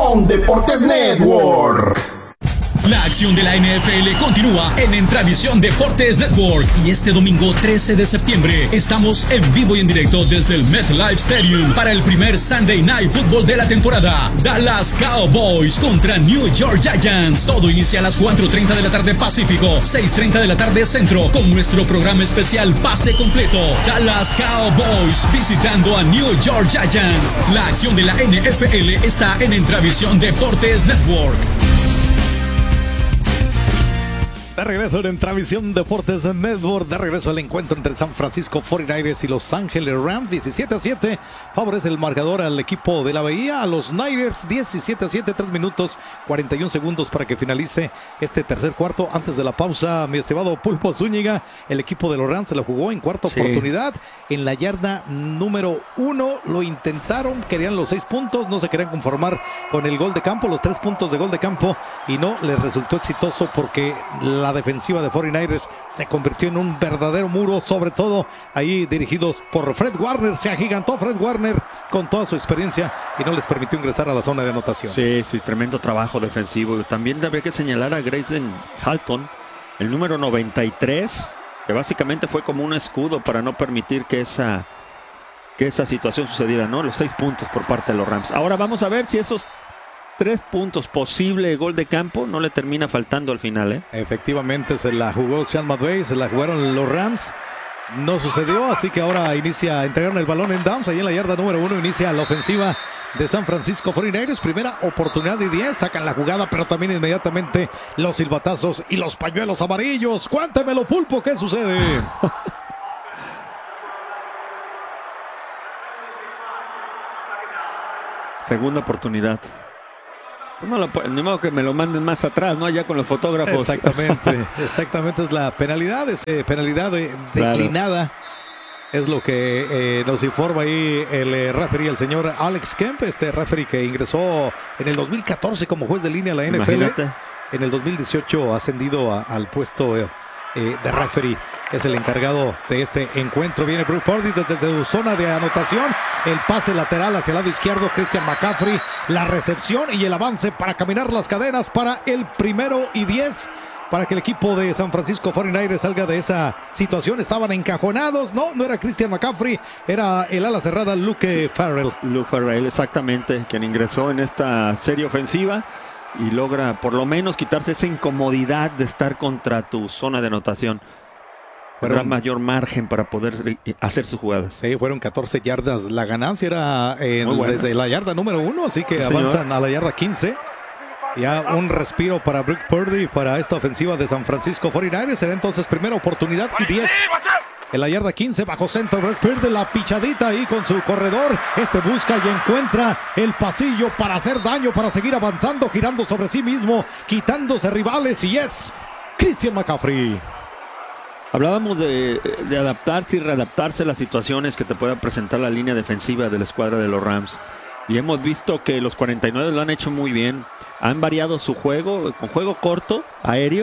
Univisión Deportes Network. La acción de la NFL continúa en Entravisión Deportes Network y este domingo 13 de septiembre estamos en vivo y en directo desde el MetLife Stadium para el primer Sunday Night Football de la temporada. Dallas Cowboys contra New York Giants. Todo inicia a las 4:30 de la tarde Pacífico, 6:30 de la tarde Centro, con nuestro programa especial Pase Completo. Dallas Cowboys visitando a New York Giants. La acción de la NFL está en Entravisión Deportes Network. De regreso en Entravisión Deportes Network, de regreso al encuentro entre San Francisco 49ers y Los Ángeles Rams. 17-7 favorece el marcador al equipo de la Bahía. A los Niners 17-7, 3 minutos 41 segundos para que finalice este tercer cuarto. Antes de la pausa, mi estimado Pulpo Zúñiga, el equipo de los Rams se la jugó en cuarta oportunidad. En la yarda número 1 lo intentaron, querían los 6 puntos, no se querían conformar con el gol de campo, los 3 puntos de gol de campo, y no les resultó exitoso porque la defensiva de 49ers se convirtió en un verdadero muro, sobre todo ahí dirigidos por Fred Warner. Se agigantó Fred Warner con toda su experiencia y no les permitió ingresar a la zona de anotación. Sí, tremendo trabajo defensivo. También habría que señalar a Grayson Halton, el número 93, que básicamente fue como un escudo para no permitir que esa situación sucediera, ¿no? Los 6 puntos por parte de los Rams. Ahora vamos a ver si esos 3 puntos, posible gol de campo, no le termina faltando al final, ¿eh? Efectivamente, se la jugó Sean McVay, se la jugaron los Rams. No sucedió, así que ahora entregaron el balón en downs. Ahí en la yarda número 1 inicia la ofensiva de San Francisco 49ers. Primera oportunidad de 10, sacan la jugada, pero también inmediatamente los silbatazos y los pañuelos amarillos. Cuéntemelo, Pulpo, ¿qué sucede? Segunda oportunidad. Pues no, ni modo que me lo manden más atrás, ¿no? Allá con los fotógrafos. Exactamente es la penalidad, penalidad declinada. Es lo que nos informa ahí el referee, el señor Alex Kemp, este referee que ingresó en el 2014 como juez de línea a la NFL. Imagínate. En el 2018 ascendido al puesto de referee. Es el encargado de este encuentro. Viene Brock Purdy desde su zona de anotación. El pase lateral hacia el lado izquierdo, Christian McCaffrey. La recepción y el avance para caminar las cadenas para el 1º y 10. Para que el equipo de San Francisco 49ers salga de esa situación. Estaban encajonados. No era Christian McCaffrey. Era el ala cerrada Luke Farrell. Luke Farrell, exactamente. Quien ingresó en esta serie ofensiva y logra por lo menos quitarse esa incomodidad de estar contra tu zona de anotación. Habrá mayor margen para poder hacer sus jugadas. Sí, fueron 14 yardas. La ganancia era desde la yarda número 1, así que avanzan a la yarda 15. Ya un respiro para Brock Purdy, para esta ofensiva de San Francisco 49ers. Será entonces primera oportunidad y 10. En la yarda 15, bajo centro, Brock Purdy, la pichadita ahí con su corredor. Busca y encuentra el pasillo para hacer daño, para seguir avanzando, girando sobre sí mismo, quitándose rivales, y es Christian McCaffrey. Hablábamos de adaptarse y readaptarse a las situaciones que te pueda presentar la línea defensiva de la escuadra de los Rams. Y hemos visto que los 49 lo han hecho muy bien. Han variado su juego con juego corto, aéreo.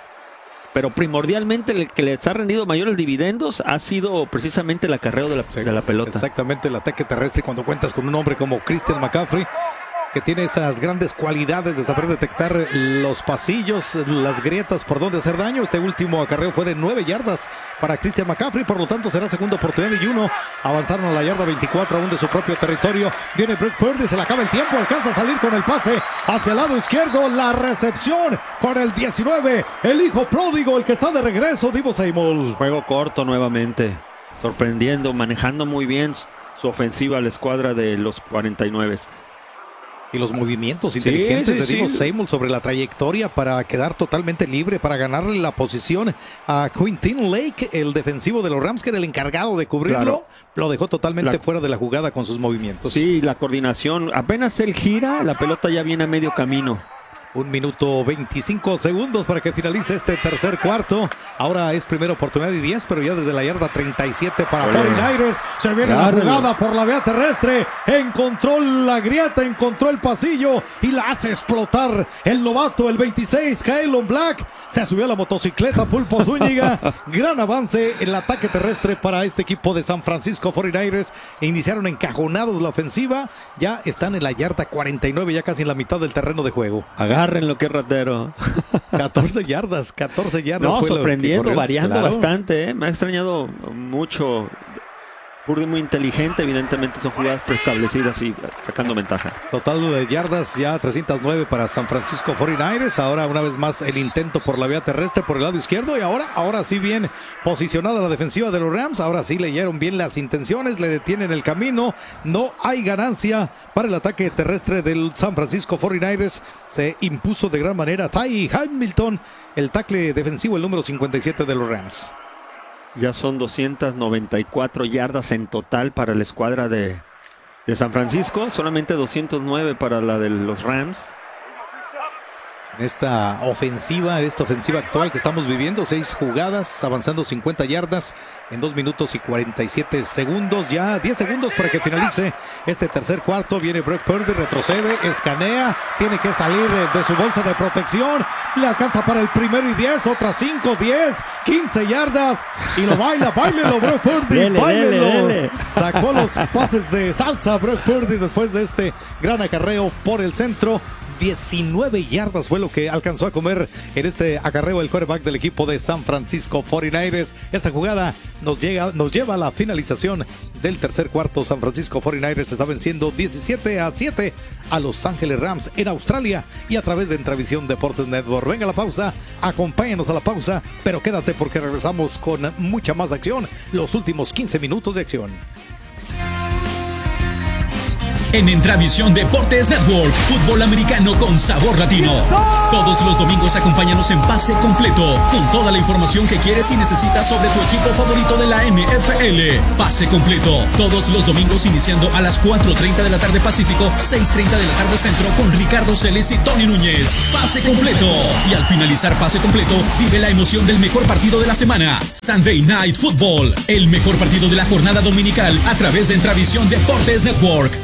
Pero primordialmente el que les ha rendido mayores dividendos ha sido precisamente el acarreo de la pelota. Exactamente, el ataque terrestre, cuando cuentas con un hombre como Christian McCaffrey, que tiene esas grandes cualidades de saber detectar los pasillos, las grietas por donde hacer daño. Este último acarreo fue de 9 yardas para Christian McCaffrey, por lo tanto será segunda oportunidad y 1. Avanzaron a la yarda 24 aún de su propio territorio. Viene Brock Purdy, se le acaba el tiempo, alcanza a salir con el pase hacia el lado izquierdo, la recepción con el 19, el hijo pródigo, el que está de regreso, Deebo Samuel. Juego corto nuevamente, sorprendiendo, manejando muy bien su ofensiva a la escuadra de los 49. Y los movimientos inteligentes de Deebo Samuel sobre la trayectoria para quedar totalmente libre, para ganarle la posición a Quintin Lake, el defensivo de los Rams, que era el encargado de cubrirlo. Claro. Lo dejó totalmente fuera de la jugada con sus movimientos. Sí, la coordinación. Apenas él gira, la pelota ya viene a medio camino. 1 minuto 25 segundos para que finalice este tercer cuarto. Ahora es primera oportunidad y 10, pero ya desde la yarda 37 para 49ers. Se viene la jugada por la vía terrestre. Encontró la grieta, encontró el pasillo y la hace explotar el novato, el 26, Kaelon Black. Se subió a la motocicleta Pulpo Zúñiga. Gran avance en el ataque terrestre para este equipo de San Francisco 49ers. Iniciaron encajonados la ofensiva. Ya están en la yarda 49, ya casi en la mitad del terreno de juego. Agarren lo que es ratero. 14 yardas. No, fue sorprendiendo, variando claro. bastante. Me ha extrañado mucho. Purdy muy inteligente, evidentemente son jugadas preestablecidas y sacando ventaja. Total de yardas ya 309 para San Francisco 49ers. Ahora una vez más el intento por la vía terrestre por el lado izquierdo y ahora sí bien posicionada la defensiva de los Rams. Ahora sí leyeron bien las intenciones, le detienen el camino. No hay ganancia para el ataque terrestre del San Francisco 49ers. Se impuso de gran manera Ty Hamilton, el tackle defensivo, el número 57 de los Rams. Ya son 294 yardas en total para la escuadra de San Francisco. Solamente 209 para la de los Rams. En esta ofensiva actual que estamos viviendo, 6 jugadas, avanzando 50 yardas en 2 minutos y 47 segundos. Ya 10 segundos para que finalice este tercer cuarto. Viene Brock Purdy, retrocede, escanea, tiene que salir de su bolsa de protección. Le alcanza para el primero y 10, otras 5, 10, 15 yardas. Y lo báilelo Brock Purdy, báilelo. Dele. Sacó los pases de salsa Brock Purdy después de este gran acarreo por el centro. 19 yardas fue lo que alcanzó a comer en este acarreo el quarterback del equipo de San Francisco 49ers. Esta jugada nos lleva a la finalización del tercer cuarto. San Francisco 49ers está venciendo 17-7 a Los Ángeles Rams en Australia y a través de Entravisión Deportes Network. Venga la pausa, acompáñanos a la pausa, pero quédate porque regresamos con mucha más acción, los últimos 15 minutos de acción. En Entravisión Deportes Network, fútbol americano con sabor latino. Todos los domingos acompáñanos en Pase Completo, con toda la información que quieres y necesitas sobre tu equipo favorito de la NFL. Pase Completo, todos los domingos iniciando a las 4:30 de la tarde Pacífico, 6:30 de la tarde Centro, con Ricardo Celes y Tony Núñez. Pase Completo. Y al finalizar Pase Completo, vive la emoción del mejor partido de la semana. Sunday Night Football, el mejor partido de la jornada dominical a través de Entravisión Deportes Network.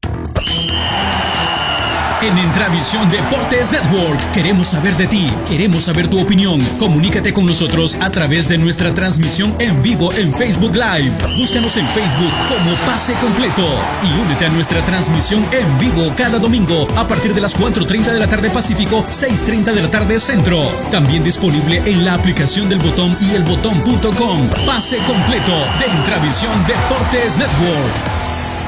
En Entravisión Deportes Network queremos saber de ti, queremos saber tu opinión. Comunícate con nosotros a través de nuestra transmisión en vivo en Facebook Live. Búscanos en Facebook como Pase Completo y únete a nuestra transmisión en vivo cada domingo a partir de las 4:30 de la tarde Pacífico, 6:30 de la tarde Centro. También disponible en la aplicación del Botón y elbotón.com. Pase Completo de Entravisión Deportes Network.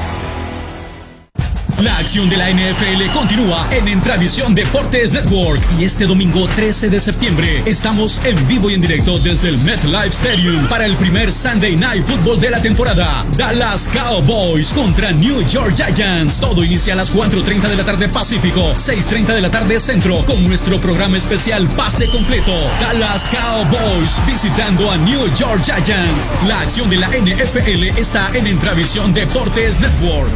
La acción de la NFL continúa en Entravisión Deportes Network y este domingo 13 de septiembre estamos en vivo y en directo desde el MetLife Stadium para el primer Sunday Night Football de la temporada. Dallas Cowboys contra New York Giants. Todo inicia a las 4:30 de la tarde Pacífico, 6:30 de la tarde Centro, con nuestro programa especial Pase Completo. Dallas Cowboys visitando a New York Giants. La acción de la NFL está en Entravisión Deportes Network.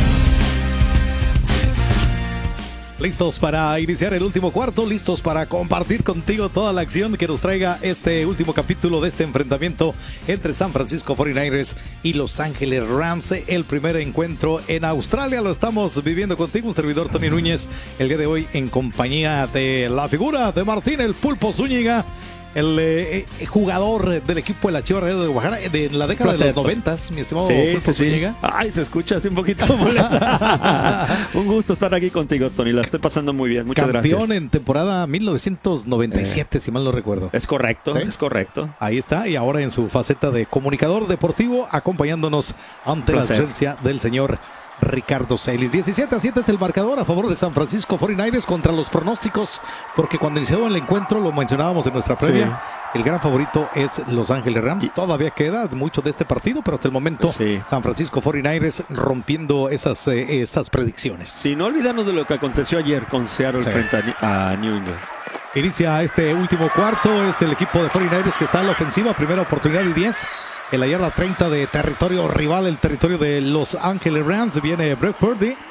Listos para iniciar el último cuarto, listos para compartir contigo toda la acción que nos traiga este último capítulo de este enfrentamiento entre San Francisco 49ers y Los Ángeles Rams. El primer encuentro en Australia lo estamos viviendo contigo, un servidor Tony Núñez, el día de hoy en compañía de la figura de Martín el Pulpo Zúñiga, el jugador del equipo de la Chivas Rayadas de Guadalajara de la década de los 90, mi estimado Pulpo Zúñiga. Ay, se escucha así un poquito. Un gusto estar aquí contigo, Tony. La estoy pasando muy bien. Muchas gracias. Campeón en temporada 1997, si mal no recuerdo. Es correcto, ¿Sí? Es correcto. Ahí está, y ahora en su faceta de comunicador deportivo, acompañándonos ante la ausencia del señor Ricardo Celis. 17-7 es el marcador a favor de San Francisco 49ers contra los pronósticos, porque cuando iniciaron el encuentro, lo mencionábamos en nuestra previa, el gran favorito es Los Ángeles Rams. Todavía queda mucho de este partido, pero hasta el momento San Francisco 49ers rompiendo esas predicciones. Sí, no olvidarnos de lo que aconteció ayer con Seattle frente a New England. Inicia este último cuarto, es el equipo de 49ers que está en la ofensiva, primera oportunidad y 10. En la yarda 30 de territorio rival, el territorio de Los Ángeles Rams, viene Brock Purdy.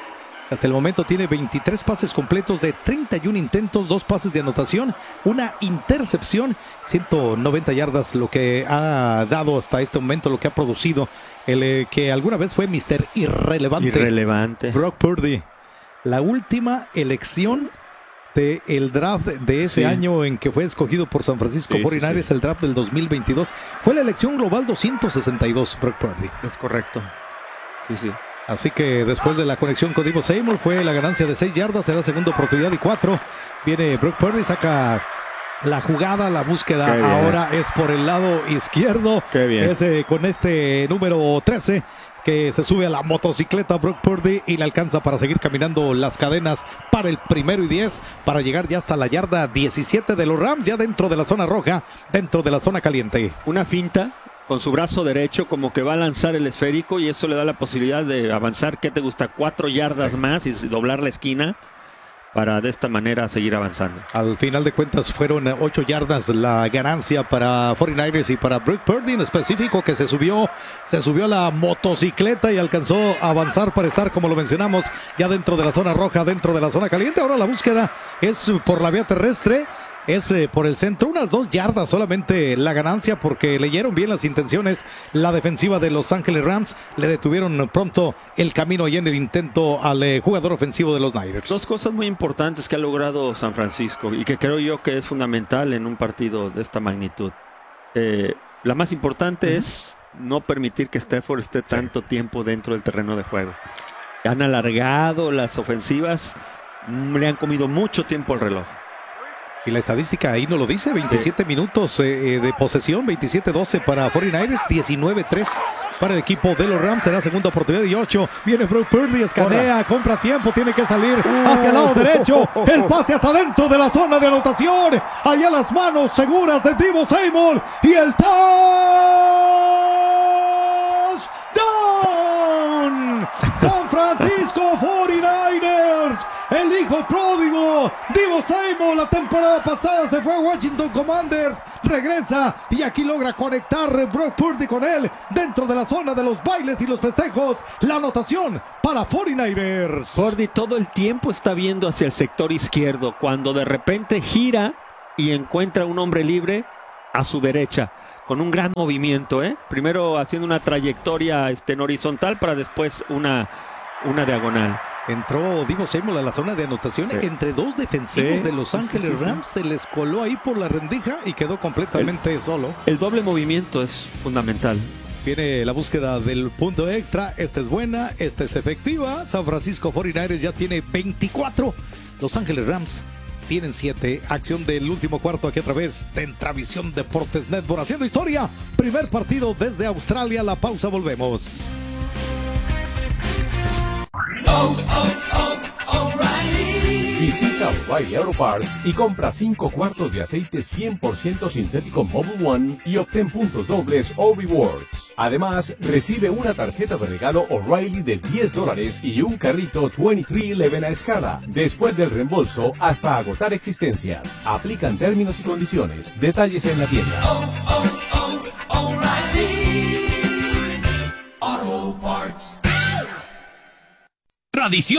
Hasta el momento tiene 23 pases completos de 31 intentos, 2 pases de anotación, una intercepción, 190 yardas, lo que ha dado hasta este momento, lo que ha producido el que alguna vez fue Mr. Irrelevante. Brock Purdy, la última elección del draft de ese año en que fue escogido por San Francisco 49ers, el draft del 2022. Fue la elección global 262, Brock Purdy. Es correcto. Sí. Así que después de la conexión con Deebo Samuel fue la ganancia de 6 yardas, será segunda oportunidad y 4. Viene Brock Purdy, saca la jugada, la búsqueda ahora es por el lado izquierdo. Qué bien. Es con este número 13 que se sube a la motocicleta Brock Purdy y le alcanza para seguir caminando las cadenas para el 1º y 10, para llegar ya hasta la yarda 17 de los Rams, ya dentro de la zona roja, dentro de la zona caliente. Una finta con su brazo derecho, como que va a lanzar el esférico, y eso le da la posibilidad de avanzar, ¿qué te gusta? 4 yardas más y doblar la esquina para de esta manera seguir avanzando. Al final de cuentas fueron 8 yardas la ganancia para 49ers y para Brock Purdy en específico, que se subió a la motocicleta y alcanzó a avanzar para estar, como lo mencionamos, ya dentro de la zona roja, dentro de la zona caliente. Ahora la búsqueda es por la vía terrestre. Es por el centro, unas 2 yardas solamente la ganancia, porque leyeron bien las intenciones la defensiva de Los Ángeles Rams. Le detuvieron pronto el camino ahí en el intento al jugador ofensivo de los Niners. 2 cosas muy importantes que ha logrado San Francisco y que creo yo que es fundamental en un partido de esta magnitud. La más importante es no permitir que Stafford esté tanto tiempo dentro del terreno de juego. Han alargado las ofensivas, le han comido mucho tiempo al reloj. Y la estadística ahí nos lo dice, 27 minutos de posesión, 27-12 para 49ers, 19-3 para el equipo de los Rams. Será segunda oportunidad y 8. Viene Brock Purdy, escanea, compra tiempo, tiene que salir hacia el lado derecho. El pase hasta dentro de la zona de anotación. Allá las manos seguras de Deebo Samuel y el touchdown. San Francisco 49ers. El hijo pródigo, Deebo Samuel, la temporada pasada se fue a Washington Commanders, regresa y aquí logra conectar Brock Purdy con él dentro de la zona de los bailes y los festejos. La anotación para 49ers. Purdy todo el tiempo está viendo hacia el sector izquierdo, cuando de repente gira y encuentra un hombre libre a su derecha, con un gran movimiento, primero haciendo una trayectoria en horizontal para después una diagonal. Entró Deebo Samuel a la zona de anotación entre 2 defensivos de Los Ángeles Rams. Se les coló ahí por la rendija y quedó completamente solo. El doble movimiento es fundamental. Viene la búsqueda del punto extra. Esta es buena, esta es efectiva. San Francisco 49ers ya tiene 24. Los Ángeles Rams tienen 7. Acción del último cuarto aquí a través de Entravisión Deportes Network. Haciendo historia. Primer partido desde Australia. La pausa, volvemos. Visita O'Reilly Auto Parts y compra 5 cuartos de aceite 100% sintético Mobil One y obtén puntos dobles o rewards. Además, recibe una tarjeta de regalo O'Reilly de $10 y un carrito 2311 a escala, después del reembolso hasta agotar existencias. Aplican términos y condiciones. Detalles en la tienda. O'Reilly Auto Parts. Tradición